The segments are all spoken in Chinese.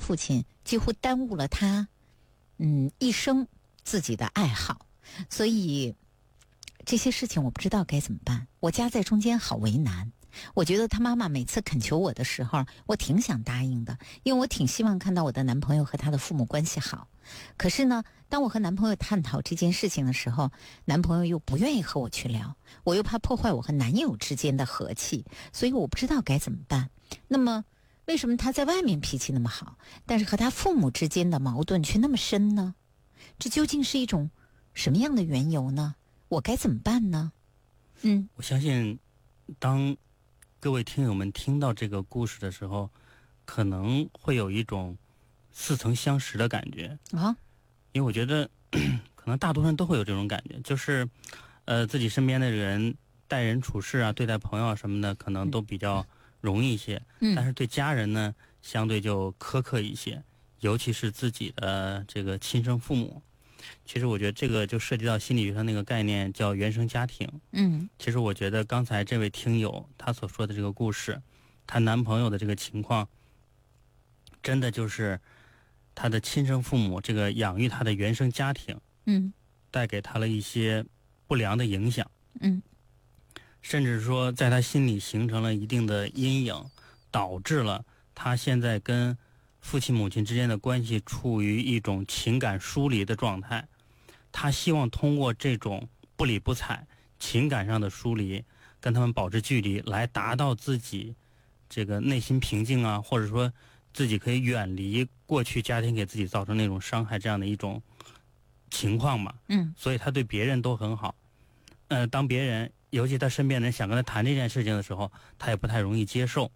父亲几乎耽误了他一生自己的爱好，所以这些事情我不知道该怎么办，我夹在中间好为难。我觉得他妈妈每次恳求我的时候，我挺想答应的，因为我挺希望看到我的男朋友和他的父母关系好。可是呢，当我和男朋友探讨这件事情的时候，男朋友又不愿意和我去聊，我又怕破坏我和男友之间的和气，所以我不知道该怎么办。那么为什么他在外面脾气那么好，但是和他父母之间的矛盾却那么深呢？这究竟是一种什么样的缘由呢？我该怎么办呢？ 我相信当各位听友们听到这个故事的时候，可能会有一种似曾相识的感觉啊， 因为我觉得可能大多数人都会有这种感觉，就是自己身边的人待人处事啊，对待朋友啊什么的，可能都比较容易一些，但是对家人呢，相对就苛刻一些，尤其是自己的这个亲生父母。其实我觉得这个就涉及到心理学上那个概念叫原生家庭。其实我觉得刚才这位听友他所说的这个故事，她男朋友的这个情况，真的就是他的亲生父母这个养育他的原生家庭，带给他了一些不良的影响，甚至说在他心里形成了一定的阴影，导致了他现在跟父亲母亲之间的关系处于一种情感疏离的状态。他希望通过这种不理不睬、情感上的疏离，跟他们保持距离，来达到自己这个内心平静啊，或者说自己可以远离过去家庭给自己造成那种伤害这样的一种情况嘛。所以他对别人都很好。当别人，尤其他身边人想跟他谈这件事情的时候，他也不太容易接受。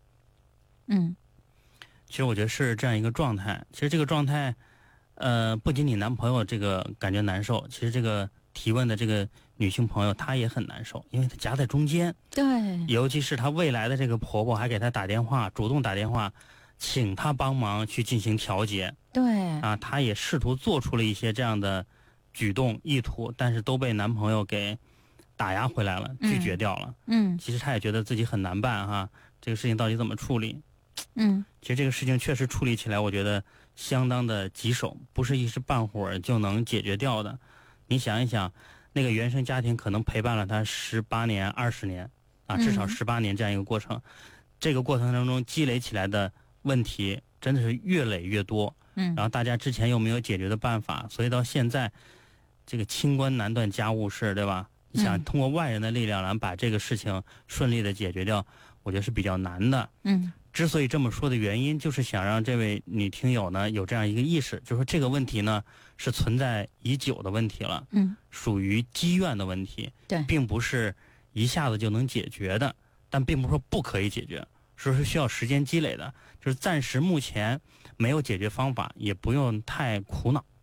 其实我觉得是这样一个状态。其实这个状态，不仅你男朋友这个感觉难受，其实这个提问的这个女性朋友她也很难受，因为她夹在中间。 对， 尤其是她未来的这个婆婆还给她打电话，主动打电话，请她帮忙去进行调解。 对啊，她也试图做出了一些这样的举动意图，但是都被男朋友给打压回来了，拒绝掉了。其实她也觉得自己很难办哈，这个事情到底怎么处理？其实这个事情确实处理起来，我觉得相当的棘手，不是一时半会儿就能解决掉的。你想一想，那个原生家庭可能陪伴了他18年、20年啊，至少18年这样一个过程。这个过程当中积累起来的问题真的是越累越多。然后大家之前又没有解决的办法，所以到现在这个清官难断家务事，对吧？你想通过外人的力量来把这个事情顺利的解决掉，我觉得是比较难的。之所以这么说的原因，就是想让这位女听友呢有这样一个意识，就是说这个问题呢是存在已久的问题了，属于积怨的问题， 对， 并不是一下子就能解决的，但并不是说不可以解决，是需要时间积累的，就是暂时目前没有解决方法，也不用太苦恼，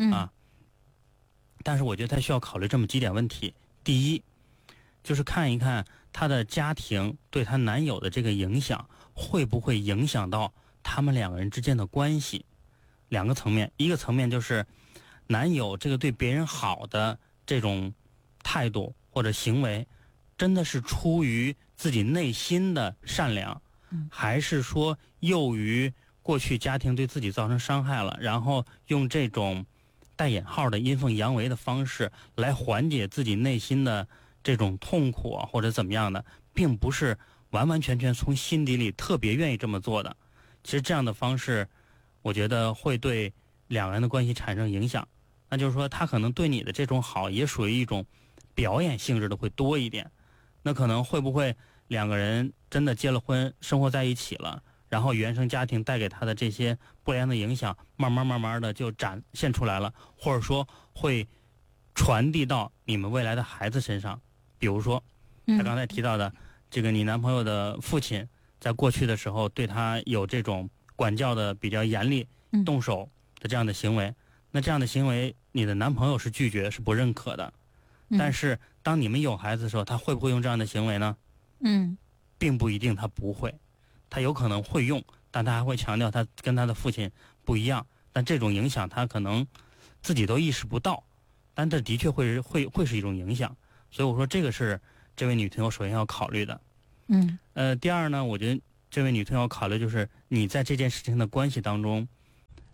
但是我觉得他需要考虑这么几点问题。第一，就是看一看她的家庭对她男友的这个影响，会不会影响到他们两个人之间的关系。两个层面，一个层面就是男友这个对别人好的这种态度或者行为，真的是出于自己内心的善良，还是说囿于过去家庭对自己造成伤害了，然后用这种带引号的阴奉阳违的方式来缓解自己内心的这种痛苦啊，或者怎么样的，并不是完完全全从心底里特别愿意这么做的。其实这样的方式，我觉得会对两个人的关系产生影响。那就是说，他可能对你的这种好，也属于一种表演性质的会多一点。那可能会不会两个人真的结了婚，生活在一起了，然后原生家庭带给他的这些不良的影响，慢慢的就展现出来了，或者说会传递到你们未来的孩子身上。比如说他刚才提到的这个你男朋友的父亲，在过去的时候对他有这种管教的比较严厉，动手的这样的行为，那这样的行为你的男朋友是拒绝，是不认可的。但是当你们有孩子的时候，他会不会用这样的行为呢？并不一定，他不会，他有可能会用，但他还会强调他跟他的父亲不一样。但这种影响他可能自己都意识不到，但这的确会是一种影响。所以我说这个是这位女听友首先要考虑的。第二呢，我觉得这位女听友考虑就是你在这件事情的关系当中，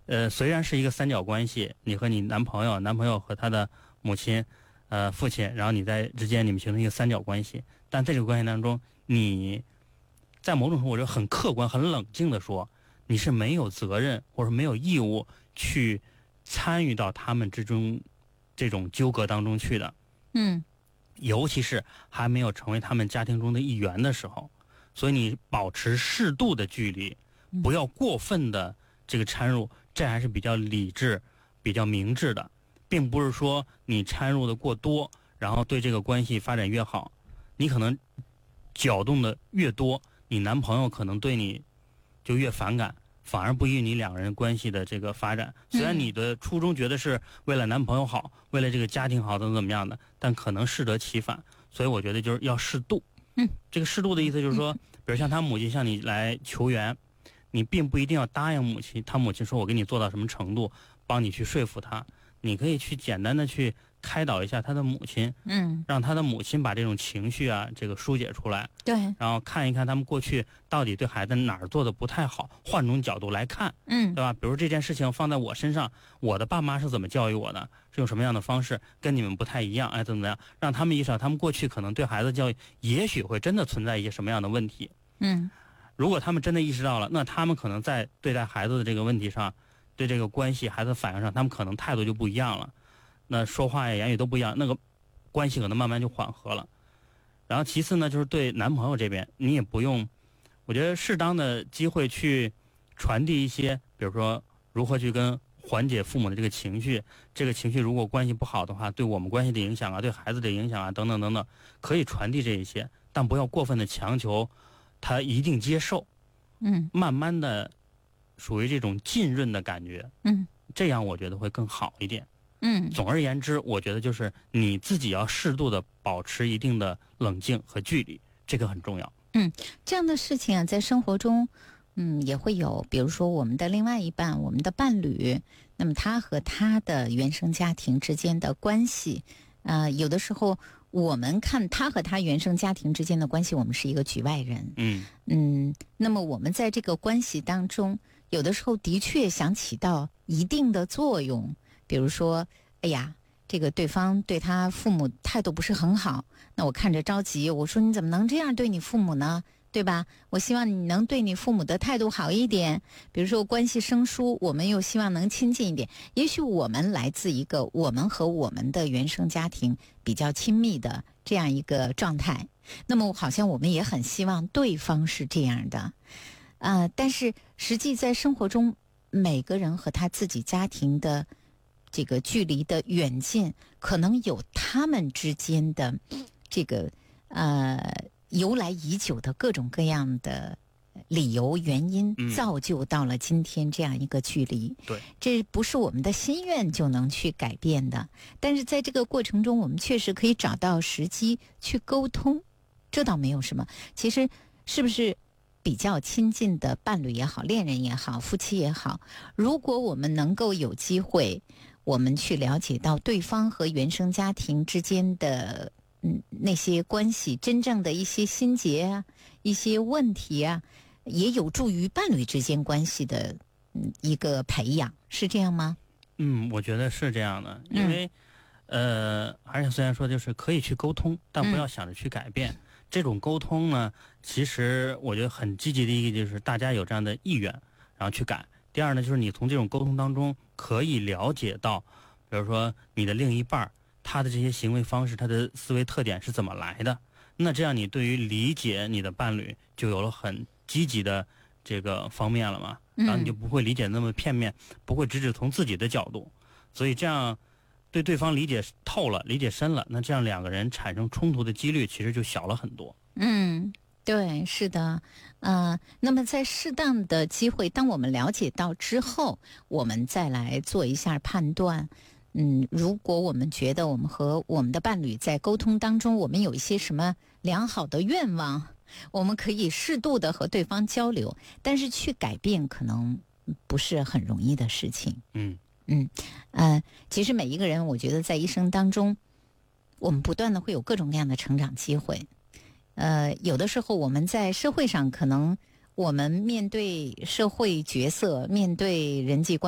虽然是一个三角关系，你和你男朋友，男朋友和他的母亲、父亲，然后你在之间你们形成一个三角关系，但在这个关系当中，你在某种程度我就很客观、很冷静的说，你是没有责任或者没有义务去参与到他们之中这种纠葛当中去的。尤其是还没有成为他们家庭中的一员的时候，所以你保持适度的距离，不要过分的这个掺入，这还是比较理智、比较明智的，并不是说你掺入的过多，然后对这个关系发展越好，你可能搅动的越多，你男朋友可能对你就越反感，反而不利于你两个人关系的这个发展。虽然你的初衷觉得是为了男朋友好，为了这个家庭好，怎么样的，但可能适得其反。所以我觉得就是要适度。这个适度的意思就是说，比如像他母亲向你来求援，你并不一定要答应母亲，他母亲说我给你做到什么程度，帮你去说服他，你可以去简单的去开导一下他的母亲，让他的母亲把这种情绪啊这个疏解出来， 对， 然后看一看他们过去到底对孩子哪儿做的不太好，换种角度来看，对吧？比如这件事情放在我身上，我的爸妈是怎么教育我的，是用什么样的方式，跟你们不太一样，怎么样，让他们意识到他们过去可能对孩子教育也许会真的存在一些什么样的问题。如果他们真的意识到了，那他们可能在对待孩子的这个问题上，对这个关系孩子反应上，他们可能态度就不一样了，那说话呀言语都不一样，那个关系可能慢慢就缓和了。然后其次呢，就是对男朋友这边，你也不用，我觉得适当的机会去传递一些，比如说如何去跟缓解父母的这个情绪，这个情绪如果关系不好的话，对我们关系的影响啊，对孩子的影响啊，等等等等，可以传递这一些，但不要过分的强求他一定接受。慢慢的属于这种浸润的感觉。这样我觉得会更好一点。总而言之，我觉得就是你自己要适度的保持一定的冷静和距离，这个很重要。 这样的事情啊，在生活中，也会有。比如说，我们的另外一半，我们的伴侣，那么他和他的原生家庭之间的关系，有的时候我们看他和他原生家庭之间的关系，我们是一个局外人。那么我们在这个关系当中，有的时候的确想起到一定的作用。比如说，哎呀，这个对方对他父母态度不是很好，那我看着着急，我说你怎么能这样对你父母呢？对吧？我希望你能对你父母的态度好一点。比如说关系生疏，我们又希望能亲近一点。也许我们来自一个我们和我们的原生家庭比较亲密的这样一个状态，那么好像我们也很希望对方是这样的。但是实际在生活中，每个人和他自己家庭的这个距离的远近，可能有他们之间的这个由来已久的各种各样的理由原因，造就到了今天这样一个距离。 对， 这不是我们的心愿就能去改变的。但是在这个过程中，我们确实可以找到时机去沟通，这倒没有什么。其实是不是比较亲近的伴侣也好，恋人也好，夫妻也好，如果我们能够有机会，我们去了解到对方和原生家庭之间的那些关系真正的一些心结啊，一些问题啊，也有助于伴侣之间关系的一个培养，是这样吗？ 我觉得是这样的，因为而且虽然说就是可以去沟通，但不要想着去改变。这种沟通呢，其实我觉得很积极的一个就是大家有这样的意愿，然后去改。第二呢，就是你从这种沟通当中可以了解到，比如说你的另一半他的这些行为方式，他的思维特点是怎么来的。那这样你对于理解你的伴侣就有了很积极的这个方面了嘛，然后你就不会理解那么片面，不会只从自己的角度。所以这样对对方理解透了，理解深了，那这样两个人产生冲突的几率其实就小了很多。 对，是的。那么在适当的机会，当我们了解到之后，我们再来做一下判断。如果我们觉得我们和我们的伴侣在沟通当中，我们有一些什么良好的愿望，我们可以适度的和对方交流，但是去改变可能不是很容易的事情。其实每一个人，我觉得在一生当中，我们不断的会有各种各样的成长机会。有的时候我们在社会上，可能我们面对社会角色，面对人际关系